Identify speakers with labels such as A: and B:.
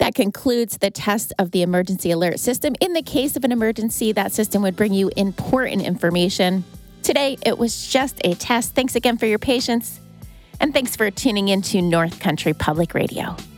A: That concludes the test of the emergency alert system. In the case of an emergency, that system would bring you important information. Today, it was just a test. Thanks again for your patience, and thanks for tuning in to North Country Public Radio.